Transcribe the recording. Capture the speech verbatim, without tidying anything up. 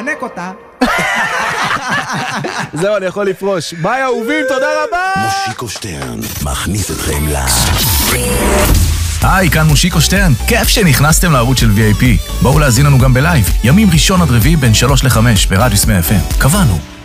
חונק אותה. זהו, אני יכול לפרוש. ביי אהובים, תודה רבה. מושיקו שטרן מכניס אתכם ל... היי, כאן מושיקו שטרן. כיף שנכנסתם לערוץ של וי איי פי. בואו להזין לנו גם בלייב. ימים ראשון עד רביעי בין שלוש לחמש ברדיו סמי אף אם. קבענו.